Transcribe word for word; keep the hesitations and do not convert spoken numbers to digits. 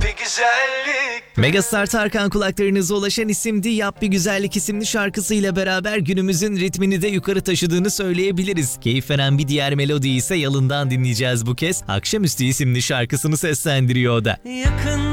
bir güzellik. Megastar Tarkan kulaklarınıza ulaşan isimdi. Yap Bir Güzellik isimli şarkısıyla beraber günümüzün ritmini de yukarı taşıdığını söyleyebiliriz. Keyif veren bir diğer melodiyi ise Yalın'dan dinleyeceğiz bu kez. Akşamüstü isimli şarkısını seslendiriyor o da. Yakın